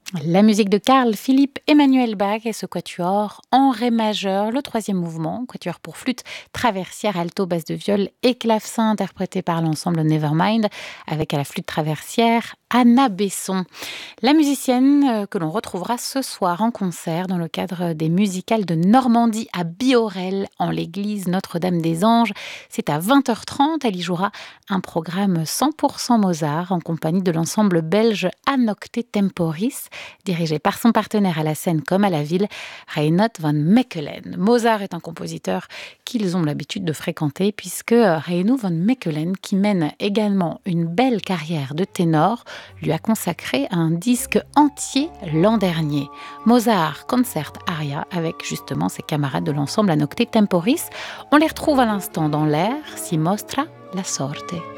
La musique de Carl Philipp Emanuel Bach et ce quatuor en ré majeur, le troisième mouvement, quatuor pour flûte, traversière, alto, basse de viol et clavecin, interprété par l'ensemble Nevermind, avec à la flûte traversière Anna Besson. La musicienne que l'on retrouvera ce soir en concert dans le cadre des musicales de Normandie à Biorel, en l'église Notre-Dame-des-Anges. C'est à 20h30. Elle y jouera un programme 100% Mozart en compagnie de l'ensemble belge Anocte Temporis, dirigé par son partenaire à la scène comme à la ville, Reinhard van Mechelen. Mozart est un compositeur qu'ils ont l'habitude de fréquenter puisque Reinhard van Mechelen, qui mène également une belle carrière de ténor, lui a consacré un disque entier l'an dernier. Mozart Concert Aria avec justement ses camarades de l'ensemble Anocte Temporis. On les retrouve à l'instant dans l'air Si mostra la sorte.